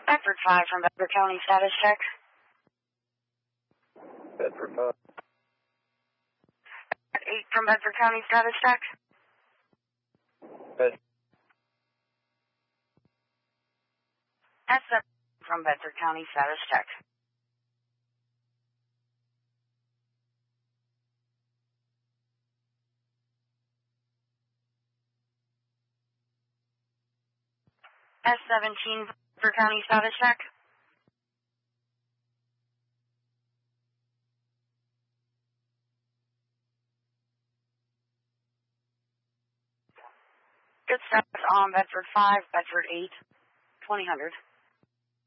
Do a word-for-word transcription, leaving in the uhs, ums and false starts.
Bedford five from Bedford County, status check. Bedford five. eight from Bedford County, status check. Bed. S seven from Bedford County, status check. S seventeen, Bedford County, status check. Good status on Bedford five, Bedford eight, twenty hundred.